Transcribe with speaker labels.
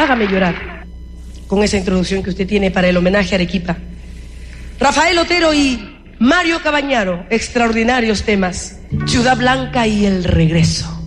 Speaker 1: hágame llorar con esa introducción que usted tiene para el homenaje a Arequipa. Rafael Otero y Mario Cabañaro, extraordinarios temas. Ciudad Blanca y el regreso.